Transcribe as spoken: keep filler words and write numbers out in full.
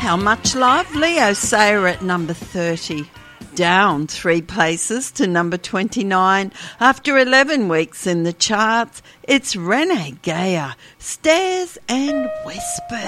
How Much Love? Leo Sayer at number thirty. Down three places to number twenty-nine. After eleven weeks in the charts, it's Renee Geyer, Stairs and Whispers.